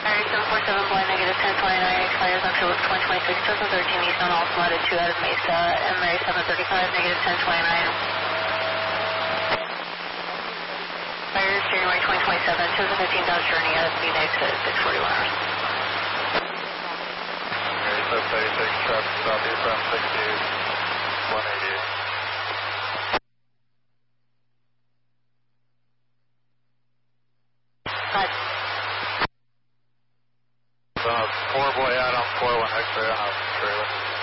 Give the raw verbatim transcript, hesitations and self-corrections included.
seven four seven, blind negative ten twenty-nine, expires on Phillips one twenty-six, twenty thirteen, Eastbound Altamont two out of Mesa, and Mary seven thirty-five, negative ten twenty-nine. Expires January twenty twenty-seven, twenty fifteen Dodge Journey out of Phoenix at six forty-one hours. Mary seven thirty-six, traffic southeast from sixty, one eighty. Five. Uh, four boy Adam, four one X-ray on a trailer.